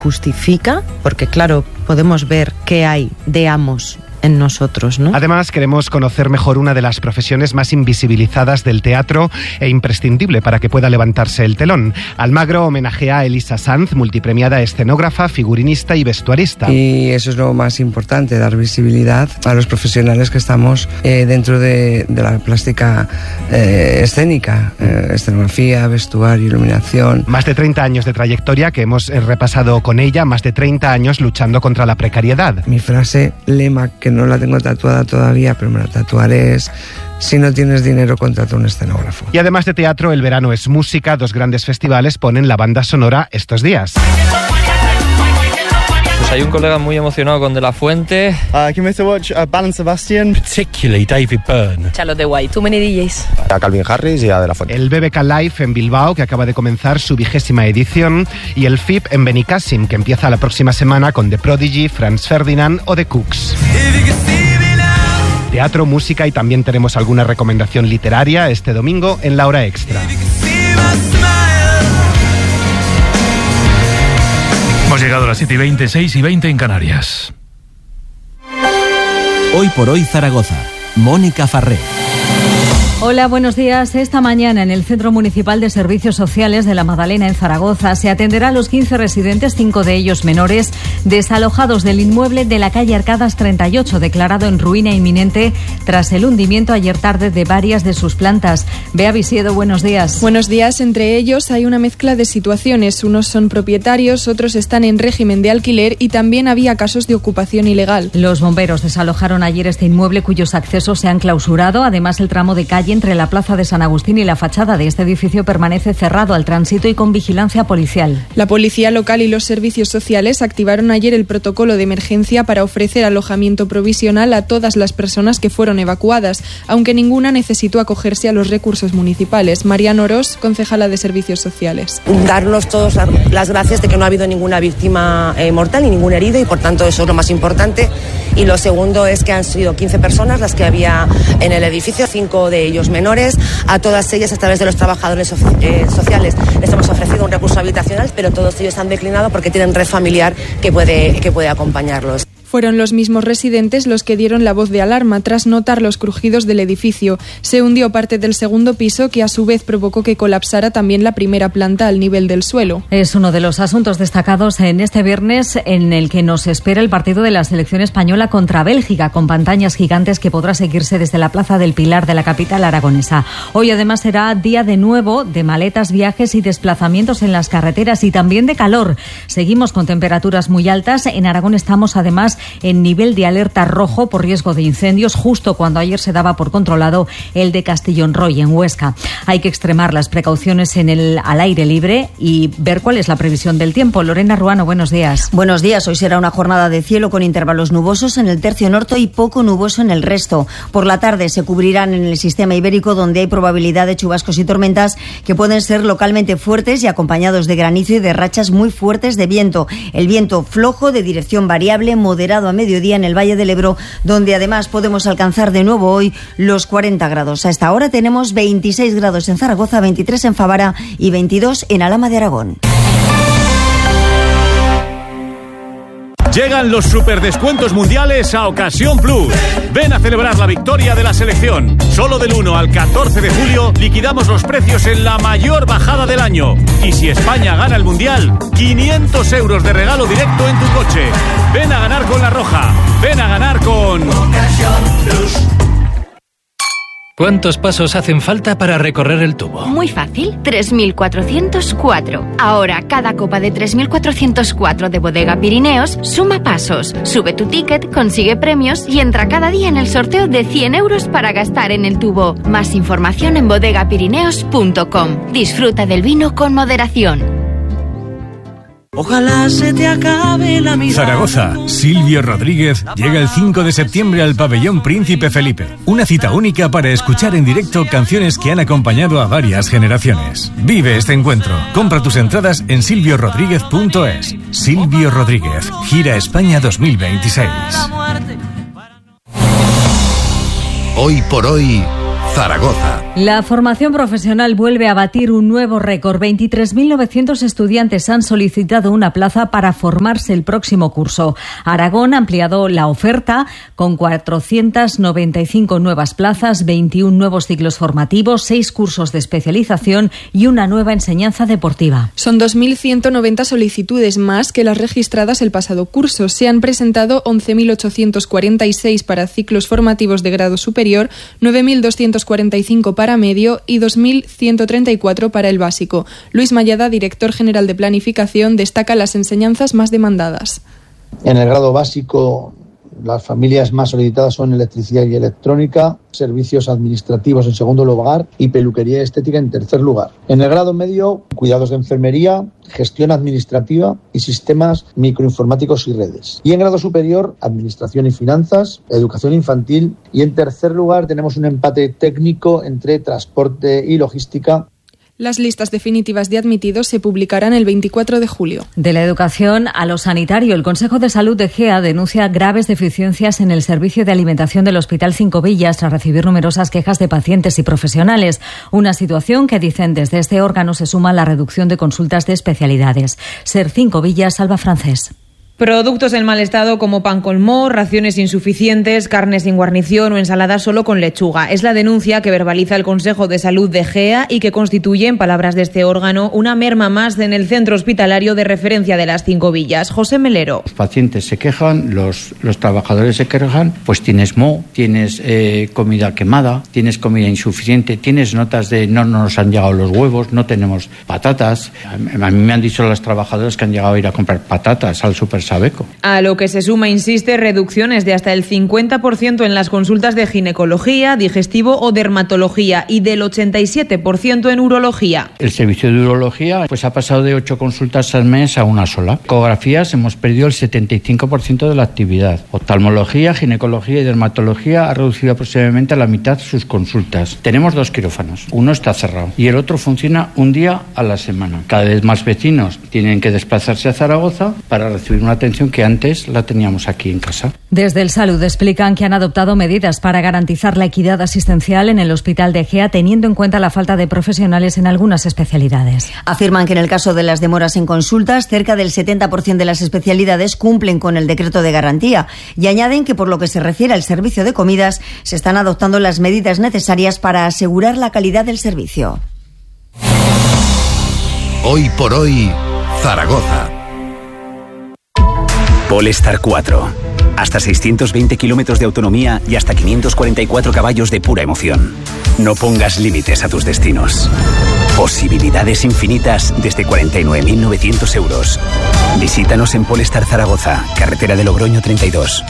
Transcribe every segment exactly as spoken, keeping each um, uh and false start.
justifica, porque claro, podemos ver qué hay de amos en nosotros, ¿no? Además, queremos conocer mejor una de las profesiones más invisibilizadas del teatro e imprescindible para que pueda levantarse el telón. Almagro homenajea a Elisa Sanz, multipremiada escenógrafa, figurinista y vestuarista. Y eso es lo más importante, dar visibilidad a los profesionales que estamos eh, dentro de, de la plástica eh, escénica, eh, escenografía, vestuario, iluminación. Más de treinta años de trayectoria que hemos eh, repasado con ella, más de treinta años luchando contra la precariedad. Mi frase lema, que no la tengo tatuada todavía, pero me la tatuaré, es: si no tienes dinero, contrata un escenógrafo. Y además de teatro, el verano es música. Dos grandes festivales ponen la banda sonora estos días. Pues hay un colega muy emocionado con De La Fuente. Uh, can we watch uh, Bal and Sebastian? Particularly David Byrne. Charlotte de White, Too Many D Js. A Calvin Harris y a De La Fuente. El B B K Live en Bilbao, que acaba de comenzar su vigésima edición, y el F I P en Benicàssim, que empieza la próxima semana con The Prodigy, Franz Ferdinand o The Cooks. Teatro, música y también tenemos alguna recomendación literaria este domingo en la hora extra. Hemos llegado a las siete y veinte, seis y veinte en Canarias. Hoy por hoy Zaragoza. Mónica Farré. Hola, buenos días. Esta mañana en el Centro Municipal de Servicios Sociales de La Magdalena, en Zaragoza, se atenderá a los quince residentes, cinco de ellos menores, desalojados del inmueble de la calle Arcadas treinta y ocho, declarado en ruina inminente tras el hundimiento ayer tarde de varias de sus plantas. Bea Visiedo, buenos días. Buenos días. Entre ellos hay una mezcla de situaciones. Unos son propietarios, otros están en régimen de alquiler y también había casos de ocupación ilegal. Los bomberos desalojaron ayer este inmueble, cuyos accesos se han clausurado. Además, el tramo de calle entre la plaza de San Agustín y la fachada de este edificio permanece cerrado al tránsito y con vigilancia policial. La policía local y los servicios sociales activaron ayer el protocolo de emergencia para ofrecer alojamiento provisional a todas las personas que fueron evacuadas, aunque ninguna necesitó acogerse a los recursos municipales. Mariano Orós, concejala de servicios sociales. Darnos todos las gracias de que no ha habido ninguna víctima eh, mortal ni ningún herido, y por tanto eso es lo más importante. Y lo segundo es que han sido quince personas las que había en el edificio, cinco de ellos menores. A todas ellas, a través de los trabajadores eh, sociales, les hemos ofrecido un recurso habitacional, pero todos ellos han declinado porque tienen red familiar que puede, que puede acompañarlos. Fueron los mismos residentes los que dieron la voz de alarma tras notar los crujidos del edificio. Se hundió parte del segundo piso, que a su vez provocó que colapsara también la primera planta al nivel del suelo. Es uno de los asuntos destacados en este viernes, en el que nos espera el partido de la selección española contra Bélgica, con pantallas gigantes que podrá seguirse desde la Plaza del Pilar de la capital aragonesa. Hoy además será día de nuevo de maletas, viajes y desplazamientos en las carreteras, y también de calor. Seguimos con temperaturas muy altas. En Aragón estamos además en nivel de alerta rojo por riesgo de incendios, justo cuando ayer se daba por controlado el de Castellón Roy, en Huesca. Hay que extremar las precauciones en el al aire libre y ver cuál es la previsión del tiempo. Lorena Ruano, buenos días. Buenos días. Hoy será una jornada de cielo con intervalos nubosos en el tercio norte y poco nuboso en el resto. Por la tarde se cubrirán en el sistema ibérico, donde hay probabilidad de chubascos y tormentas que pueden ser localmente fuertes y acompañados de granizo y de rachas muy fuertes de viento. El viento flojo, de dirección variable, moderado a mediodía en el Valle del Ebro, donde además podemos alcanzar de nuevo hoy los cuarenta grados. A esta hora tenemos veintiséis grados en Zaragoza, veintitrés en Favara y veintidós en Alhama de Aragón. Llegan los superdescuentos mundiales a Ocasión Plus. Ven a celebrar la victoria de la selección. Solo del uno al catorce de julio liquidamos los precios en la mayor bajada del año. Y si España gana el mundial, quinientos euros de regalo directo en tu coche. Ven a ganar con La Roja. Ven a ganar con Ocasión Plus. ¿Cuántos pasos hacen falta para recorrer el tubo? Muy fácil, tres mil cuatrocientos cuatro. Ahora, cada copa de tres mil cuatrocientos cuatro de Bodega Pirineos suma pasos. Sube tu ticket, consigue premios y entra cada día en el sorteo de cien euros para gastar en el tubo. Más información en bodega pirineos punto com. Disfruta del vino con moderación. Ojalá se te acabe la mirada. Zaragoza, Silvio Rodríguez llega el cinco de septiembre al Pabellón Príncipe Felipe. Una cita única para escuchar en directo canciones que han acompañado a varias generaciones. Vive este encuentro. Compra tus entradas en silvio rodríguez punto es. Silvio Rodríguez, Gira España dos mil veintiséis. Hoy por hoy, Zaragoza. La formación profesional vuelve a batir un nuevo récord. veintitrés mil novecientos estudiantes han solicitado una plaza para formarse el próximo curso. Aragón ha ampliado la oferta con cuatrocientas noventa y cinco nuevas plazas, veintiún nuevos ciclos formativos, seis cursos de especialización y una nueva enseñanza deportiva. Son dos mil ciento noventa solicitudes más que las registradas el pasado curso. Se han presentado once mil ochocientos cuarenta y seis para ciclos formativos de grado superior, nueve mil doscientos cuarenta y cinco para medio y dos mil ciento treinta y cuatro para el básico. Luis Mayada, director general de Planificación, destaca las enseñanzas más demandadas. En el grado básico, las familias más solicitadas son electricidad y electrónica, servicios administrativos en segundo lugar y peluquería y estética en tercer lugar. En el grado medio, cuidados de enfermería, gestión administrativa y sistemas microinformáticos y redes. Y en grado superior, administración y finanzas, educación infantil y en tercer lugar tenemos un empate técnico entre transporte y logística. Las listas definitivas de admitidos se publicarán el veinticuatro de julio. De la educación a lo sanitario, el Consejo de Salud de Gea denuncia graves deficiencias en el servicio de alimentación del Hospital Cinco Villas tras recibir numerosas quejas de pacientes y profesionales. Una situación que, dicen desde este órgano, se suma a la reducción de consultas de especialidades. Ser Cinco Villas, Alba Francés. Productos en mal estado como pan con moho, raciones insuficientes, carne sin guarnición o ensaladas solo con lechuga. Es la denuncia que verbaliza el Consejo de Salud de Gea y que constituye, en palabras de este órgano, una merma más en el centro hospitalario de referencia de las Cinco Villas. José Melero. Los pacientes se quejan, los, los trabajadores se quejan, pues tienes moho, tienes eh, comida quemada, tienes comida insuficiente, tienes notas de no nos han llegado los huevos, no tenemos patatas. A mí me han dicho los trabajadores que han llegado a ir a comprar patatas al Super Sabeco. A lo que se suma, insiste, reducciones de hasta el cincuenta por ciento en las consultas de ginecología, digestivo o dermatología y del ochenta y siete por ciento en urología. El servicio de urología pues ha pasado de ocho consultas al mes a una sola. Ecografías hemos perdido el setenta y cinco por ciento de la actividad. Oftalmología, ginecología y dermatología ha reducido aproximadamente a la mitad sus consultas. Tenemos dos quirófanos. Uno está cerrado y el otro funciona un día a la semana. Cada vez más vecinos tienen que desplazarse a Zaragoza para recibir una atención que antes la teníamos aquí en casa. Desde el Salud explican que han adoptado medidas para garantizar la equidad asistencial en el Hospital de Gea, teniendo en cuenta la falta de profesionales en algunas especialidades. Afirman que en el caso de las demoras en consultas, cerca del setenta por ciento de las especialidades cumplen con el decreto de garantía y añaden que por lo que se refiere al servicio de comidas, se están adoptando las medidas necesarias para asegurar la calidad del servicio. Hoy por hoy, Zaragoza. Polestar cuatro. Hasta seiscientos veinte kilómetros de autonomía y hasta quinientos cuarenta y cuatro caballos de pura emoción. No pongas límites a tus destinos. Posibilidades infinitas desde cuarenta y nueve mil novecientos euros. Visítanos en Polestar Zaragoza, carretera de Logroño treinta y dos.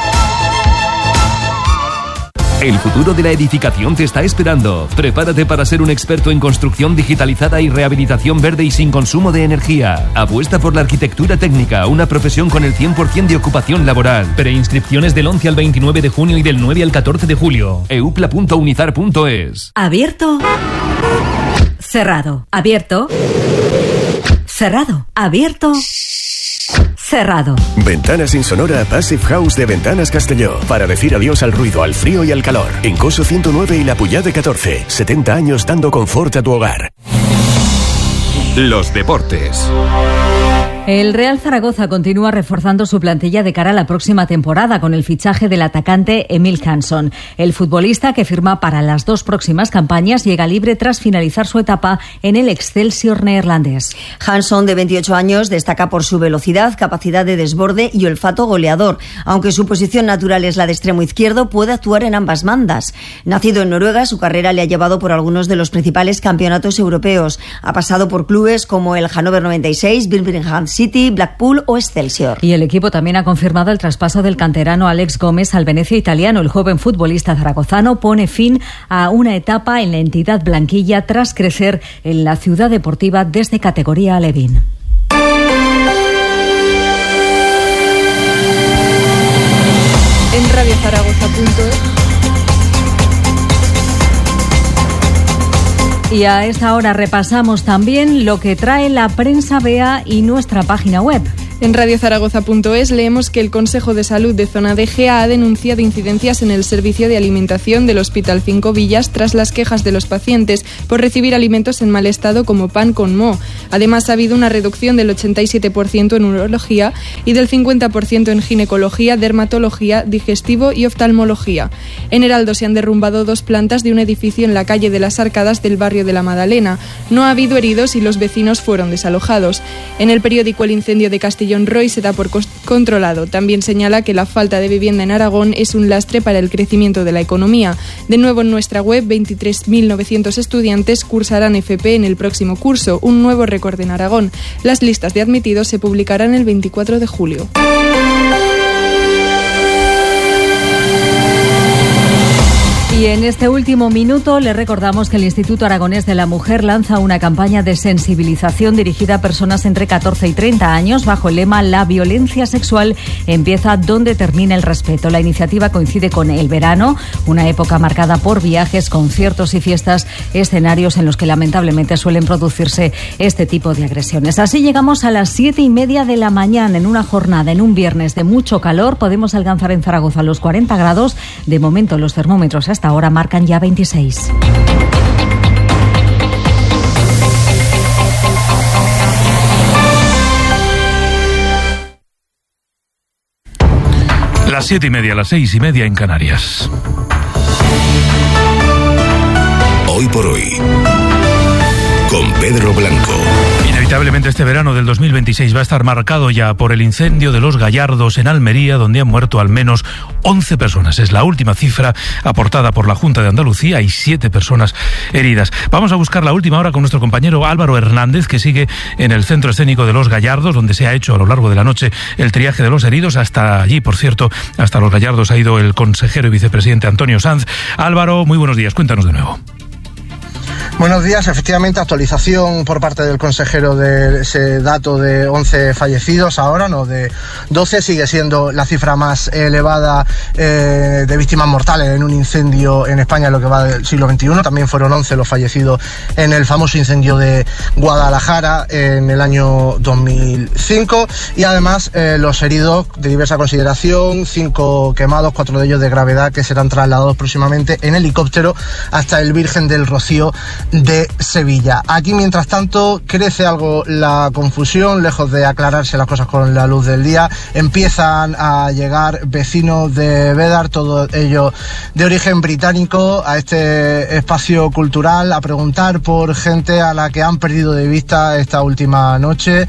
El futuro de la edificación te está esperando. Prepárate para ser un experto en construcción digitalizada y rehabilitación verde y sin consumo de energía. Apuesta por la arquitectura técnica, una profesión con el cien por ciento de ocupación laboral. Preinscripciones del once al veintinueve de junio y del nueve al catorce de julio. eupla punto unizar punto es. Abierto. Cerrado. Abierto. Cerrado. Abierto. Cerrado. Ventanas Insonora Passive House de Ventanas Castelló. Para decir adiós al ruido, al frío y al calor. En Coso ciento nueve y La Puyade catorce. setenta años dando confort a tu hogar. Los deportes. El Real Zaragoza continúa reforzando su plantilla de cara a la próxima temporada con el fichaje del atacante Emil Hansson. El futbolista, que firma para las dos próximas campañas, llega libre tras finalizar su etapa en el Excelsior neerlandés. Hansson, de veintiocho años, destaca por su velocidad, capacidad de desborde y olfato goleador. Aunque su posición natural es la de extremo izquierdo, puede actuar en ambas bandas. Nacido en Noruega, su carrera le ha llevado por algunos de los principales campeonatos europeos. Ha pasado por clubes como el Hannover noventa y seis, Birmingham City, Blackpool o Excelsior. Y el equipo también ha confirmado el traspaso del canterano Alex Gómez al Venecia italiano. El joven futbolista zaragozano pone fin a una etapa en la entidad blanquilla tras crecer en la ciudad deportiva desde categoría alevín. En radio zaragoza punto es. Y a esta hora repasamos también lo que trae la prensa B A y nuestra página web. En radio zaragoza punto es leemos que el Consejo de Salud de Zona de Gea ha denunciado incidencias en el servicio de alimentación del Hospital Cinco Villas tras las quejas de los pacientes por recibir alimentos en mal estado como pan con moho. Además, ha habido una reducción del ochenta y siete por ciento en urología y del cincuenta por ciento en ginecología, dermatología, digestivo y oftalmología. En Heraldo se han derrumbado dos plantas de un edificio en la calle de las Arcadas del barrio de la Madalena. No ha habido heridos y los vecinos fueron desalojados. En el periódico El Incendio de Castellón Roy se da por controlado. También señala que la falta de vivienda en Aragón es un lastre para el crecimiento de la economía. De nuevo en nuestra web, veintitrés mil novecientos estudiantes cursarán F P en el próximo curso, un nuevo récord en Aragón. Las listas de admitidos se publicarán el veinticuatro de julio. Y en este último minuto le recordamos que el Instituto Aragonés de la Mujer lanza una campaña de sensibilización dirigida a personas entre catorce y treinta años bajo el lema La violencia sexual empieza donde termina el respeto. La iniciativa coincide con el verano, una época marcada por viajes, conciertos y fiestas, escenarios en los que lamentablemente suelen producirse este tipo de agresiones. Así llegamos a las siete y media de la mañana en una jornada, en un viernes de mucho calor. Podemos alcanzar en Zaragoza los cuarenta grados. De momento los termómetros hasta ahora marcan ya veintiséis. Las siete y media, las seis y media en Canarias. Hoy por hoy, con Pedro Blanco. Inevitablemente este verano del dos mil veintiséis va a estar marcado ya por el incendio de Los Gallardos en Almería, donde han muerto al menos once personas. Es la última cifra aportada por la Junta de Andalucía y siete personas heridas. Vamos a buscar la última hora con nuestro compañero Álvaro Hernández, que sigue en el Centro Escénico de Los Gallardos, donde se ha hecho a lo largo de la noche el triaje de los heridos. Hasta allí, por cierto, hasta Los Gallardos ha ido el consejero y vicepresidente Antonio Sanz. Álvaro, muy buenos días, cuéntanos de nuevo. Buenos días, efectivamente, actualización por parte del consejero de ese dato de once fallecidos, ahora no de doce, sigue siendo la cifra más elevada eh, de víctimas mortales en un incendio en España en lo que va del siglo veintiuno, también fueron once los fallecidos en el famoso incendio de Guadalajara en el año dos mil cinco y además eh, los heridos de diversa consideración, cinco quemados, cuatro de ellos de gravedad que serán trasladados próximamente en helicóptero hasta el Virgen del Rocío de Sevilla. Aquí, mientras tanto, crece algo la confusión, lejos de aclararse las cosas con la luz del día. Empiezan a llegar vecinos de Bédar, todos ellos de origen británico, a este espacio cultural, a preguntar por gente a la que han perdido de vista esta última noche,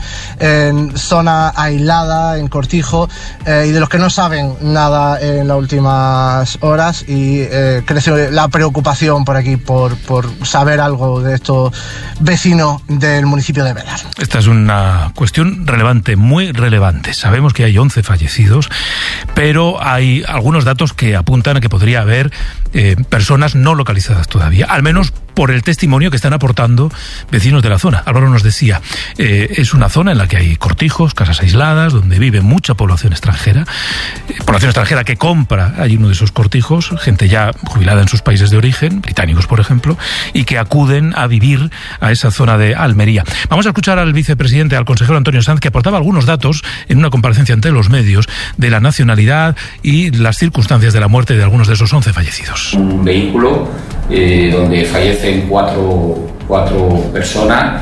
en zona aislada, en Cortijo, eh, y de los que no saben nada en las últimas horas, y eh, crece la preocupación por aquí, por, por saber algo de estos vecinos del municipio de Bédar. Esta es una cuestión relevante, muy relevante. Sabemos que hay once fallecidos, pero hay algunos datos que apuntan a que podría haber eh, personas no localizadas todavía, al menos por el testimonio que están aportando vecinos de la zona. Álvaro nos decía, eh, es una zona en la que hay cortijos, casas aisladas, donde vive mucha población extranjera, eh, población extranjera que compra allí uno de esos cortijos, gente ya jubilada en sus países de origen, británicos por ejemplo, y que acuden a vivir a esa zona de Almería. Vamos a escuchar al vicepresidente, al consejero Antonio Sanz, que aportaba algunos datos en una comparecencia ante los medios de la nacionalidad y las circunstancias de la muerte de algunos de esos once fallecidos. Un vehículo eh, donde fallecen cuatro, cuatro personas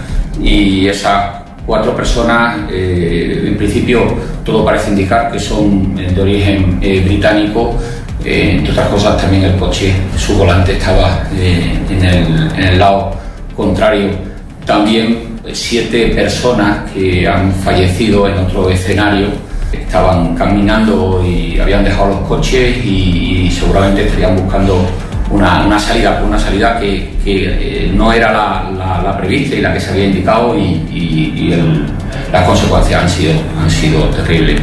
y esas cuatro personas, eh, en principio todo parece indicar que son de origen eh, británico. Eh, entre otras cosas, también el coche, su volante estaba eh, en, el, en el lado contrario. También siete personas que han fallecido en otro escenario estaban caminando y habían dejado los coches y, y seguramente estarían buscando una, una salida, una salida que, que eh, no era la, la, la prevista y la que se había indicado, y, y, y el, las consecuencias han sido, han sido terribles.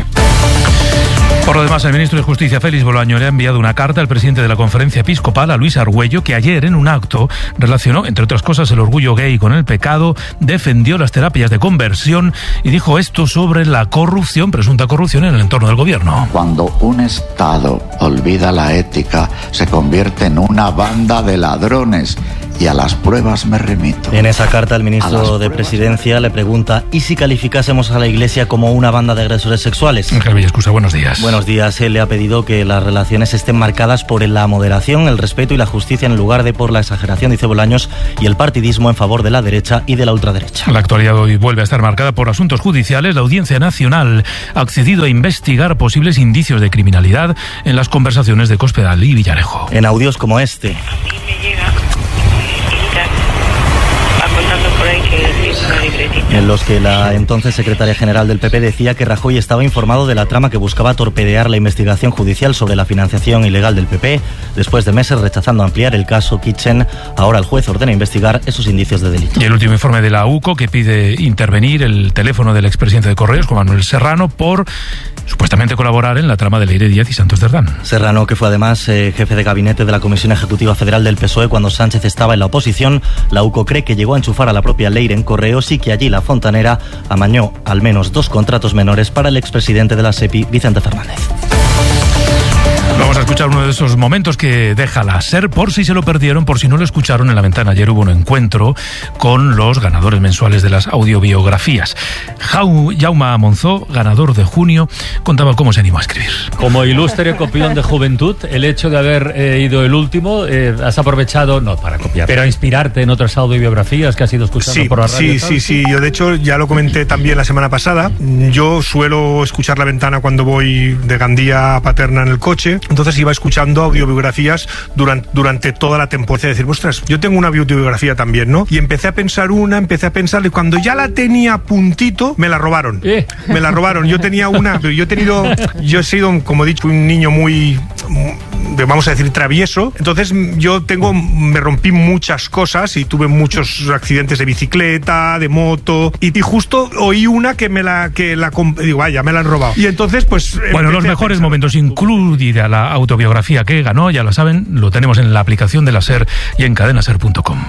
Por lo demás, el ministro de Justicia, Félix Bolaño, le ha enviado una carta al presidente de la Conferencia Episcopal, a Luis Argüello, que ayer en un acto relacionó, entre otras cosas, el orgullo gay con el pecado, defendió las terapias de conversión y dijo esto sobre la corrupción, presunta corrupción en el entorno del gobierno. Cuando un Estado olvida la ética, se convierte en una banda de ladrones y a las pruebas me remito. En esa carta el ministro de Presidencia le pregunta ¿y si calificásemos a la Iglesia como una banda de agresores sexuales? Ángel Villescusa, buenos días. Buenos días. Él le ha pedido que las relaciones estén marcadas por la moderación, el respeto y la justicia en lugar de por la exageración, dice Bolaños, y el partidismo en favor de la derecha y de la ultraderecha. La actualidad hoy vuelve a estar marcada por asuntos judiciales. La Audiencia Nacional ha accedido a investigar posibles indicios de criminalidad en las conversaciones de Cospedal y Villarejo. En audios como este. En los que la entonces secretaria general del P P decía que Rajoy estaba informado de la trama que buscaba torpedear la investigación judicial sobre la financiación ilegal del P P. Después de meses rechazando ampliar el caso Kitchen, ahora el juez ordena investigar esos indicios de delito. Y el último informe de la U C O que pide intervenir el teléfono del expresidente de Correos, Juan Manuel Serrano, por supuestamente colaborar en la trama de Leire Díaz y Santos Cerdán. Serrano, que fue además eh, jefe de gabinete de la Comisión Ejecutiva Federal del P S O E cuando Sánchez estaba en la oposición, la U C O cree que llegó a enchufar a la propia Leire en Correos y que allí la Fontanera amañó al menos dos contratos menores para el expresidente de la SEPI, Vicente Fernández. Vamos a escuchar uno de esos momentos que deja la SER, por si se lo perdieron, por si no lo escucharon. En La Ventana ayer hubo un encuentro con los ganadores mensuales de las audiobiografías. Jau, Jaume Monzó, ganador de junio, contaba cómo se animó a escribir. Como ilustre copión de juventud, el hecho de haber eh, ido el último, eh, has aprovechado, no para copiar, pero a inspirarte en otras audiobiografías que has ido escuchando sí, por la radio. Sí, sí, sí. Yo de hecho ya lo comenté también la semana pasada. Yo suelo escuchar La Ventana cuando voy de Gandía a Paterna en el coche. Entonces iba escuchando audiobiografías durante, durante toda la temporada. Es decir, ostras, yo tengo una audiobiografía también, ¿no? Y empecé a pensar una, empecé a pensar, y cuando ya la tenía a puntito, me la robaron. ¿Eh? Me la robaron. Yo tenía una, pero yo he tenido, yo he sido, como he dicho, un niño muy, vamos a decir, travieso. Entonces yo tengo, me rompí muchas cosas y tuve muchos accidentes de bicicleta, de moto, y, y justo oí una que me la, que la, digo, vaya, me la han robado. Y entonces, pues... Bueno, los mejores momentos, incluida la autobiografía que ganó, ya lo saben, lo tenemos en la aplicación de la SER y en cadena ser punto com.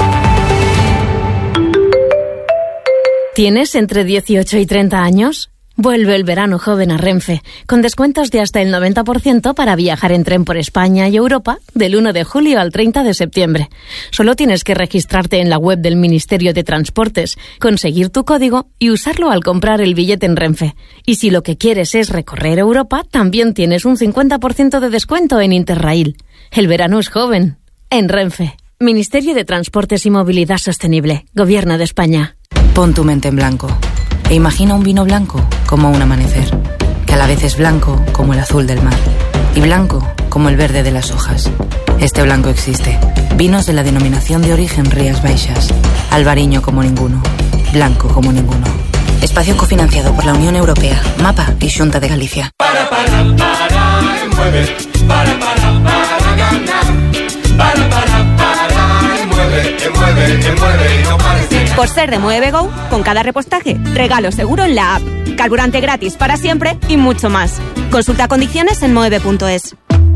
¿Tienes entre dieciocho y treinta años? Vuelve el verano joven a Renfe, con descuentos de hasta el noventa por ciento para viajar en tren por España y Europa del uno de julio al treinta de septiembre. Solo tienes que registrarte en la web del Ministerio de Transportes, conseguir tu código y usarlo al comprar el billete en Renfe. Y si lo que quieres es recorrer Europa, también tienes un cincuenta por ciento de descuento en Interrail. El verano es joven. En Renfe. Ministerio de Transportes y Movilidad Sostenible. Gobierno de España. Pon tu mente en blanco. E imagina un vino blanco como un amanecer, que a la vez es blanco como el azul del mar y blanco como el verde de las hojas. Este blanco existe. Vinos de la denominación de origen Rías Baixas. Albariño como ninguno. Blanco como ninguno. Espacio cofinanciado por la Unión Europea, MAPA y Xunta de Galicia. Para, para, para, mueve. Para, para, para ganar. Para, para, para, mueve, mueve, mueve y no pares. Por ser de Mueve Go, con cada repostaje, regalo seguro en la app, carburante gratis para siempre y mucho más. Consulta condiciones en moeve punto es.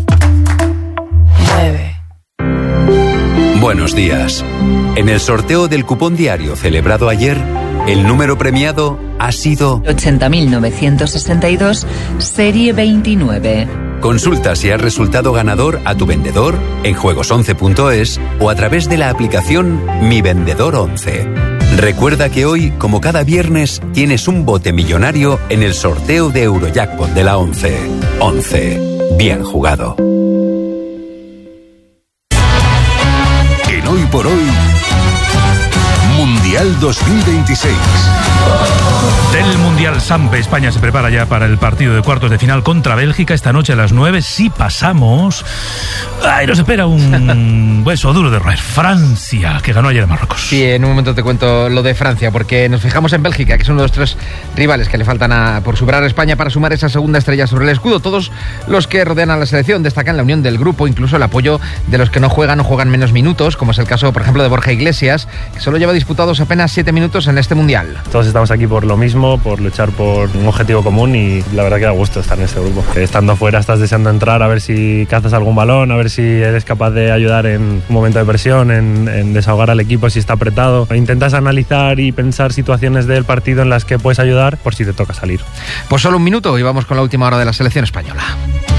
Mueve. Buenos días. En el sorteo del cupón diario celebrado ayer, el número premiado ha sido ochenta mil novecientos sesenta y dos, serie veintinueve. Consulta si has resultado ganador a tu vendedor en juegos once punto es o a través de la aplicación Mi Vendedor once. Recuerda que hoy, como cada viernes, tienes un bote millonario en el sorteo de Eurojackpot de la once. once. Bien jugado. En Hoy por Hoy, Mundial dos mil veintiséis. Del Mundial Sampe, España se prepara ya para el partido de cuartos de final contra Bélgica esta noche a las nueve. Si pasamos, ay, nos espera un hueso duro de roer. Francia, que ganó ayer a Marruecos. Sí, en un momento te cuento lo de Francia, porque nos fijamos en Bélgica, que es uno de los tres rivales que le faltan a, por superar a España para sumar esa segunda estrella sobre el escudo. Todos los que rodean a la selección destacan la unión del grupo, incluso el apoyo de los que no juegan o juegan menos minutos, como es el caso, por ejemplo, de Borja Iglesias, que solo lleva disputados apenas siete minutos en este Mundial. Todos estamos aquí por lo mismo, por luchar por un objetivo común, y la verdad que da gusto estar en este grupo. Estando afuera estás deseando entrar a ver si cazas algún balón, a ver si eres capaz de ayudar en un momento de presión, en, en desahogar al equipo si está apretado. Intentas analizar y pensar situaciones del partido en las que puedes ayudar por si te toca salir. Pues solo un minuto y vamos con la última hora de la selección española.